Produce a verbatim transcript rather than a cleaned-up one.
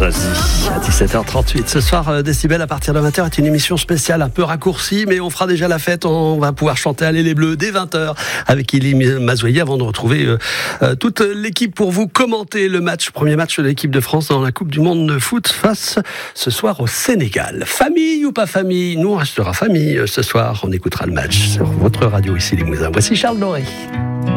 Zazie à dix-sept heures trente-huit. Ce soir, euh, Décibel à partir de vingt heures est une émission spéciale un peu raccourcie, mais on fera déjà la fête. On va pouvoir chanter Allez les Bleus dès vingt heures avec Elie Mazoyer avant de retrouver euh, euh, toute l'équipe pour vous commenter le match, premier match de l'équipe de France dans la Coupe du Monde de foot face ce soir au Sénégal. Famille ou pas famille? Nous, on restera famille euh, ce soir. On écoutera le match sur votre radio ici, les Mousins. Voici Charles Doré.